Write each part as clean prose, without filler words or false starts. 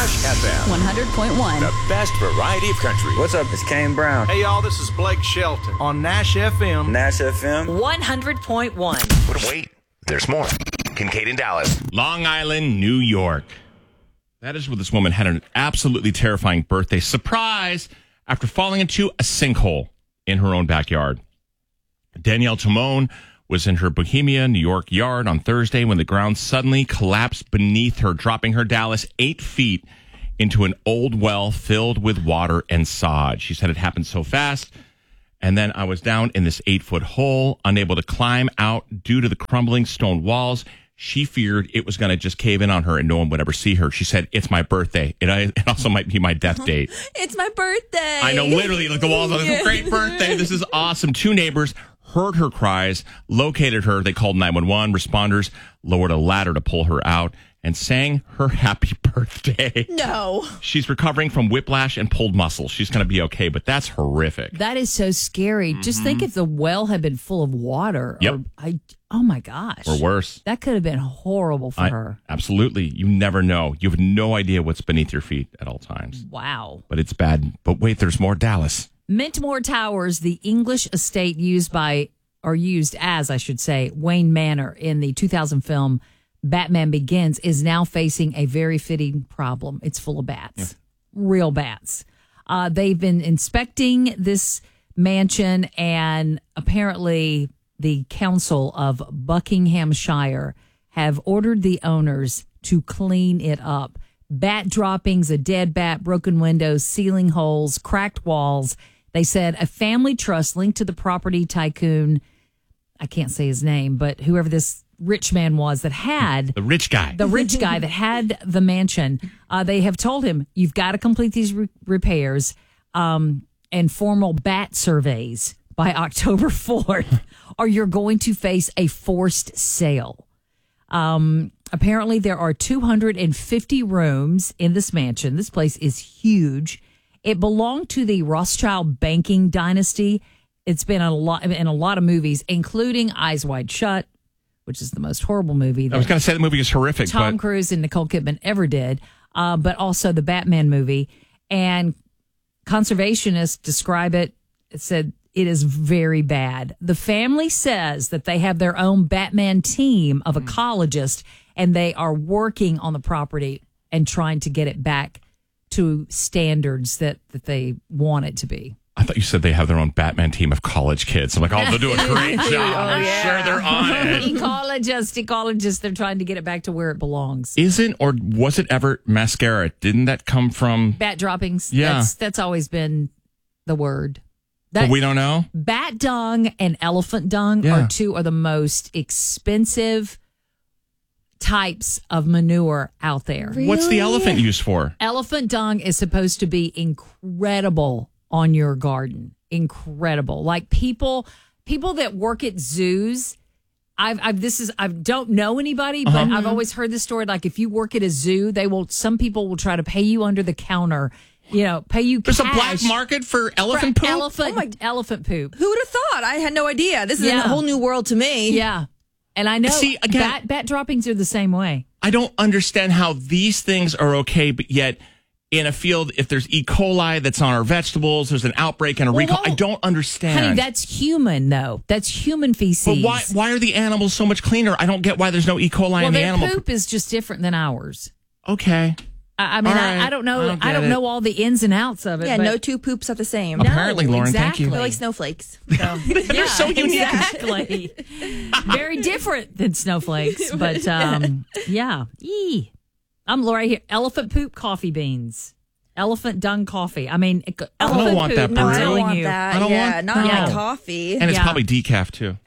Nash FM. 100.1. The best variety of country. What's up? It's Kane Brown. Hey, y'all, this is Blake Shelton on Nash FM. Nash FM. 100.1. But wait, there's more. Kincaid in Dallas. Long Island, New York. That is where this woman had an absolutely terrifying birthday surprise after falling into a sinkhole in her own backyard. Danielle Timone was in her Bohemia, New York yard on Thursday when the ground suddenly collapsed beneath her, dropping her Dallas 8 feet into an old well filled with water and sod. She said it happened so fast. And then I was down in this 8-foot hole, unable to climb out due to the crumbling stone walls. She feared it was going to just cave in on her and no one would ever see her. She said, it's my birthday. It also might be my death date. It's my birthday. I know, literally, like the walls on this great birthday. This is awesome. 2 neighbors heard her cries, located her. They called 911. Responders lowered a ladder to pull her out and sang her happy birthday. No. She's recovering from whiplash and pulled muscles. She's going to be okay, but that's horrific. That is so scary. Just think if the well had been full of water. Yep. Oh, my gosh. Or worse. That could have been horrible for her. Absolutely. You never know. You have no idea what's beneath your feet at all times. Wow. But it's bad. But wait, there's more. Dallas. Mintmore Towers, the English estate used as, I should say, Wayne Manor in the 2000 film Batman Begins, is now facing a very fitting problem. It's full of bats, real bats. They've been inspecting this mansion, and apparently the council of Buckinghamshire have ordered the owners to clean it up. Bat droppings, a dead bat, broken windows, ceiling holes, cracked walls. They said a family trust linked to the property tycoon, I can't say his name, but whoever this rich man was that had... The rich guy that had the mansion, they have told him, you've got to complete these repairs and formal bat surveys by October 4th, or you're going to face a forced sale. Apparently, there are 250 rooms in this mansion. This place is huge. It belonged to the Rothschild banking dynasty. It's been in a lot of movies, including Eyes Wide Shut, which is the most horrible movie. I was going to say the movie is horrific. Tom Cruise and Nicole Kidman ever did, but also the Batman movie. And conservationists describe it. It said it is very bad. The family says that they have their own Batman team of ecologists, and they are working on the property and trying to get it back to standards that they want it to be. I thought you said they have their own Batman team of college kids. I'm like, they'll do a great job. I'm sure they're on it. Ecologists, they're trying to get it back to where it belongs. Isn't, or was it ever mascara? Didn't that come from... Bat droppings? Yeah. That's always been the word. But we don't know? Bat dung and elephant dung are two of the most expensive types of manure out there. Really? What's the elephant used for? Elephant dung is supposed to be incredible on your garden. Incredible. Like people that work at zoos, I don't know anybody, but I've always heard this story. Like if you work at a zoo, some people will try to pay you under the counter, pay you cash. There's a black market for elephant poop? Elephant poop. Who would have thought? I had no idea. This is a whole new world to me. Yeah. And I know bat droppings are the same way. I don't understand how these things are okay, but yet in a field, if there's E. coli that's on our vegetables, there's an outbreak and a recall. I don't understand. Honey, that's human, though. That's human feces. But why are the animals so much cleaner? I don't get why there's no E. coli in the animal. Their poop is just different than ours. Okay. I mean, right. I don't know. I don't know all the ins and outs of it. Yeah, no two poops are the same. Apparently, Lauren, exactly. thank you. They're like snowflakes. So, they're so unique. Exactly. Very different than snowflakes. But, yeah. Eee. I'm Laura here. Elephant poop coffee beans. Elephant dung coffee. I mean, I don't want that, No, Brew. I don't want that. I don't want not my coffee. And it's probably decaf, too.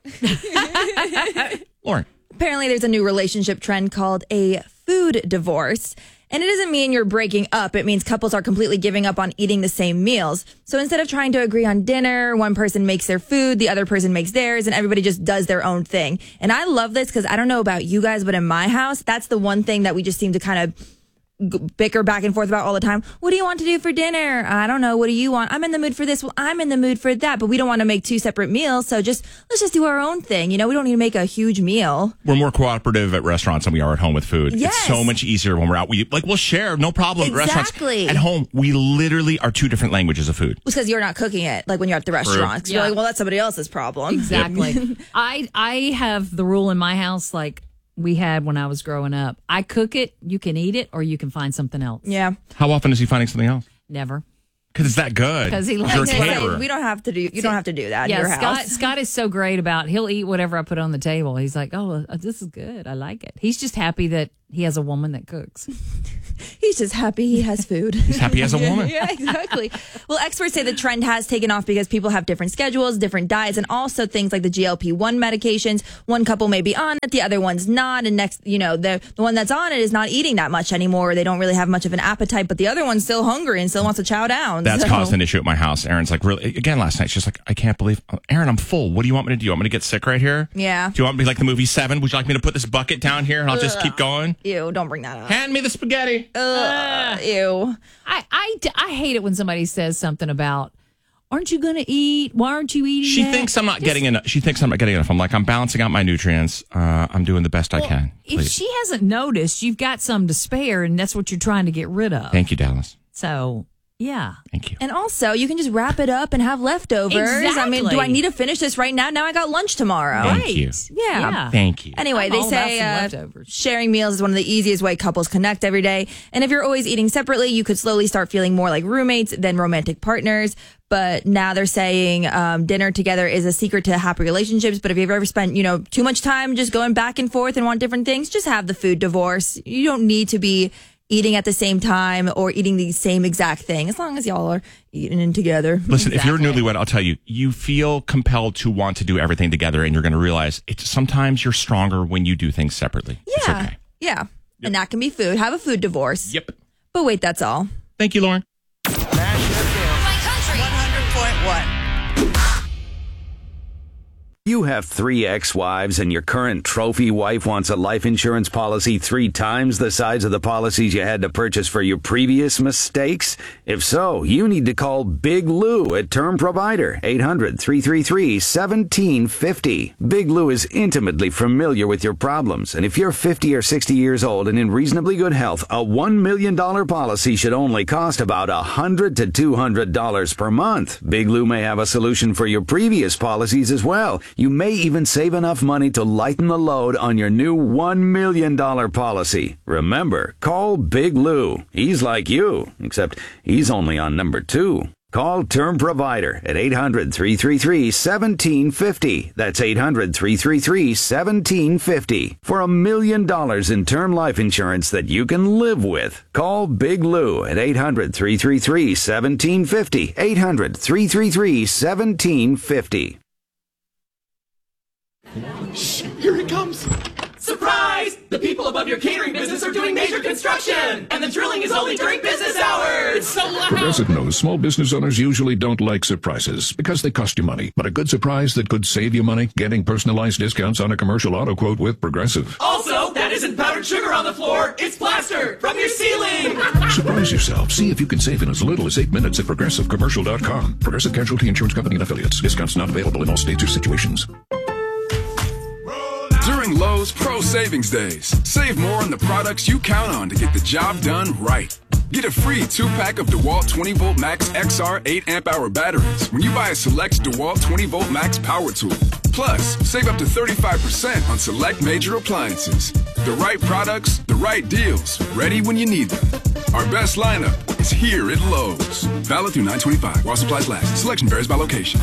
Lauren. Apparently, there's a new relationship trend called a food divorce. And it doesn't mean you're breaking up. It means couples are completely giving up on eating the same meals. So instead of trying to agree on dinner, one person makes their food, the other person makes theirs, and everybody just does their own thing. And I love this because I don't know about you guys, but in my house, that's the one thing that we just seem to kind of bicker back and forth about all the time. What do you want to do for dinner? I don't know. What do you want? I'm in the mood for this. Well, I'm in the mood for that. But we don't want to make 2 separate meals. So let's just do our own thing. You know, we don't need to make a huge meal. We're more cooperative at restaurants than we are at home with food. Yes. It's so much easier when we're out. We'll share, no problem. Exactly. At home, we literally are 2 different languages of food. It's because you're not cooking it like when you're at the restaurant. 'Cause you're like, well, that's somebody else's problem. Exactly. I have the rule in my house, like we had when I was growing up. I cook it, you can eat it, or you can find something else. Yeah. How often is he finding something else? Never. Because it's that good. Because he likes You're a it. caterer. We don't have to do. You don't have to do that in Yeah, your house. Scott is so great about. He'll eat whatever I put on the table. He's like, oh, this is good. I like it. He's just happy that he has a woman that cooks. He's just happy he has food. He's happy as a woman. Yeah, exactly. Well, experts say the trend has taken off because people have different schedules, different diets, and also things like the GLP-1 medications. One couple may be on it, the other one's not, and next, the one that's on it is not eating that much anymore. They don't really have much of an appetite, but the other one's still hungry and still wants to chow down. That's caused an issue at my house. Erin's like, really? Again, last night, she's like, I can't believe, Erin, I'm full. What do you want me to do? You want me to get sick right here? Yeah. Do you want me to be like the movie 7? Would you like me to put this bucket down here and I'll just keep going? Ew, don't bring that up. Hand me the spaghetti. Ew. I hate it when somebody says something about, aren't you going to eat? Why aren't you eating She that? thinks I'm not getting enough. She thinks I'm not getting enough. I'm like, I'm balancing out my nutrients. I'm doing the best I can. If Please. she hasn't noticed, you've got some to spare, and that's what you're trying to get rid of. Thank you, Dallas. So, yeah. Thank you. And also, you can just wrap it up and have leftovers. Exactly. I mean, do I need to finish this right now? Now I got lunch tomorrow. Thank you. Yeah. Thank you. Anyway, I'm they all about say some leftovers. sharing meals is one of the easiest way couples connect every day. And if you're always eating separately, you could slowly start feeling more like roommates than romantic partners. But now they're saying dinner together is a secret to happy relationships. But if you've ever spent, too much time just going back and forth and want different things, just have the food divorce. You don't need to be eating at the same time or eating the same exact thing, as long as y'all are eating it together. Listen, if you're newlywed, I'll tell you, you feel compelled to want to do everything together, and you're going to realize sometimes you're stronger when you do things separately. Yeah. It's okay. Yeah. Yep. And that can be food. Have a food divorce. Yep. But wait, that's all. Thank you, Lauren. Nash FM. My country. 100.1. You have 3 ex-wives and your current trophy wife wants a life insurance policy 3 times the size of the policies you had to purchase for your previous mistakes? If so, you need to call Big Lou at Term Provider, 800-333-1750. Big Lou is intimately familiar with your problems, and if you're 50 or 60 years old and in reasonably good health, a $1 million policy should only cost about $100 to $200 per month. Big Lou may have a solution for your previous policies as well. You may even save enough money to lighten the load on your new $1 million policy. Remember, call Big Lou. He's like you, except he's only on number 2. Call Term Provider at 800-333-1750. That's 800-333-1750 for $1 million in term life insurance that you can live with. Call Big Lou at 800-333-1750. 800-333-1750. Shh, here it comes. Surprise! The people above your catering business are doing major construction, and the drilling is only during business hours. It's so loud. Progressive knows small business owners usually don't like surprises because they cost you money. But a good surprise that could save you money, getting personalized discounts on a commercial auto quote with Progressive. Also, that isn't powdered sugar on the floor. It's plaster from your ceiling. Surprise yourself. See if you can save in as little as 8 minutes at ProgressiveCommercial.com. Progressive Casualty Insurance Company and Affiliates. Discounts not available in all states or situations. During Lowe's Pro Savings Days, save more on the products you count on to get the job done right. Get a free 2-pack of DeWalt 20V Max XR 8 amp hour batteries when you buy a select DeWalt 20V Max power tool. Plus, save up to 35% on select major appliances. The right products, the right deals, ready when you need them. Our best lineup is here at Lowe's. Valid through 9/25 while supplies last. Selection varies by location.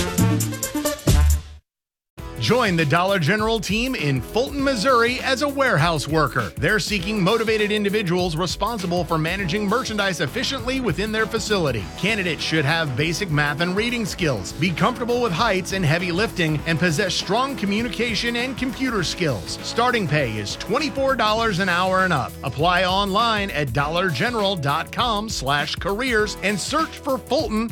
Join the Dollar General team in Fulton, Missouri as a warehouse worker. They're seeking motivated individuals responsible for managing merchandise efficiently within their facility. Candidates should have basic math and reading skills, be comfortable with heights and heavy lifting, and possess strong communication and computer skills. Starting pay is $24 an hour and up. Apply online at dollargeneral.com/careers and search for Fulton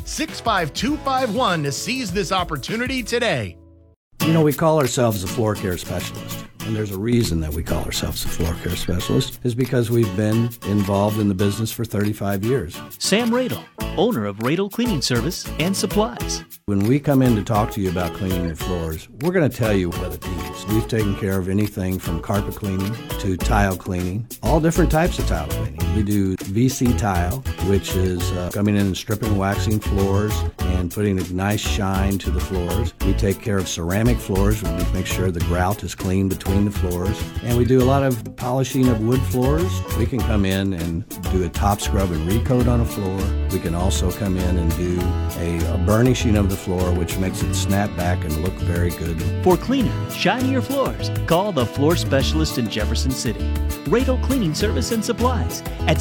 65251 to seize this opportunity today. You know, we call ourselves a floor care specialist. And there's a reason that we call ourselves a floor care specialist, is because we've been involved in the business for 35 years. Sam Radel, owner of Radel Cleaning Service and Supplies. When we come in to talk to you about cleaning your floors, we're going to tell you what it needs. We've taken care of anything from carpet cleaning to tile cleaning, all different types of tile cleaning. We do VC tile, which is coming in and stripping and waxing floors and putting a nice shine to the floors. We take care of ceramic floors. We make sure the grout is clean between the floors. And we do a lot of polishing of wood floors. We can come in and do a top scrub and recoat on a floor. We can also come in and do a burnishing of the floor, which makes it snap back and look very good. For cleaner, shinier floors, call the floor specialist in Jefferson City. Radel Cleaning Service and Supplies at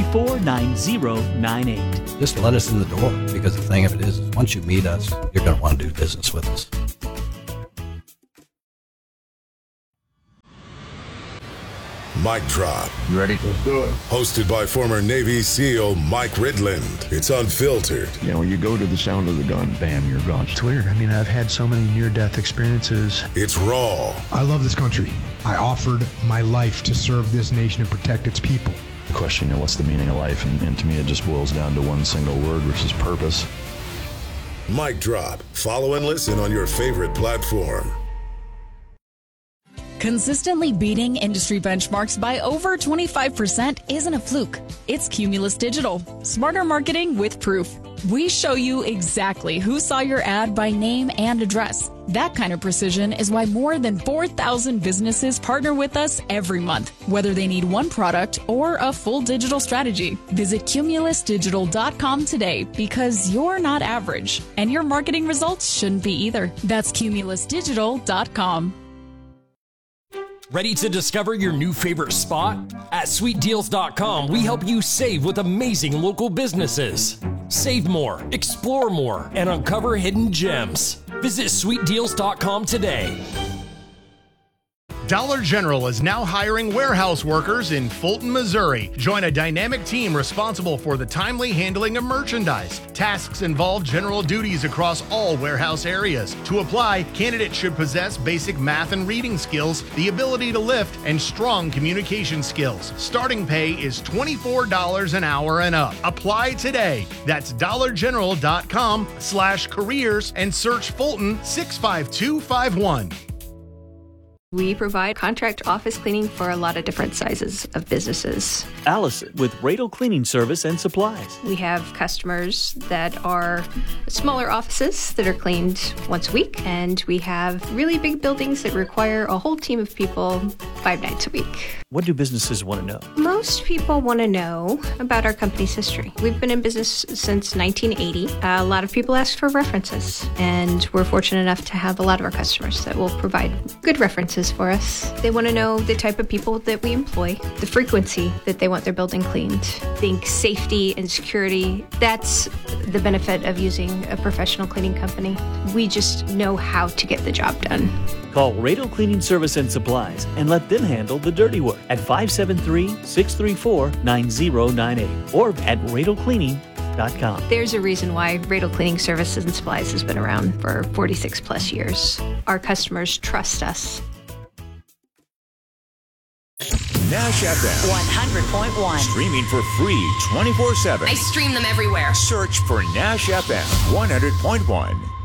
634-9098. Just let us in the door, because the thing of it is once you meet us, you're going to want to do business with us. Mic Drop. You ready? Let's do it. Hosted by former Navy SEAL Mike Ridland. It's unfiltered. You know, when you go to the sound of the gun, bam, you're gone. It's weird. I mean, I've had so many near-death experiences. It's raw. I love this country. I offered my life to serve this nation and protect its people. The question, you know, what's the meaning of life? And to me, it just boils down to one single word, which is purpose. Mic Drop. Follow and listen on your favorite platform. Consistently beating industry benchmarks by over 25% isn't a fluke. It's Cumulus Digital. Smarter marketing with proof. We show you exactly who saw your ad by name and address. That kind of precision is why more than 4,000 businesses partner with us every month, whether they need one product or a full digital strategy. Visit cumulusdigital.com today, because you're not average, and your marketing results shouldn't be either. That's cumulusdigital.com. Ready to discover your new favorite spot? At SweetDeals.com, we help you save with amazing local businesses. Save more, explore more, and uncover hidden gems. Visit SweetDeals.com today. Dollar General is now hiring warehouse workers in Fulton, Missouri. Join a dynamic team responsible for the timely handling of merchandise. Tasks involve general duties across all warehouse areas. To apply, candidates should possess basic math and reading skills, the ability to lift, and strong communication skills. Starting pay is $24 an hour and up. Apply today. That's dollargeneral.com/careers and search Fulton 65251. We provide contract office cleaning for a lot of different sizes of businesses. Allison with Radel Cleaning Service and Supplies. We have customers that are smaller offices that are cleaned once a week, and we have really big buildings that require a whole team of people 5 nights a week. What do businesses want to know? Most people want to know about our company's history. We've been in business since 1980. A lot of people ask for references, and we're fortunate enough to have a lot of our customers that will provide good references for us. They want to know the type of people that we employ, the frequency that they want their building cleaned. Think safety and security. That's the benefit of using a professional cleaning company. We just know how to get the job done. Call Radel Cleaning Service and Supplies and let them handle the dirty work at 573-634-9098 or at radelcleaning.com. There's a reason why Radel Cleaning Services and Supplies has been around for 46 plus years. Our customers trust us. Nash FM 100.1. Streaming for free 24/7. I stream them everywhere. Search for Nash FM 100.1.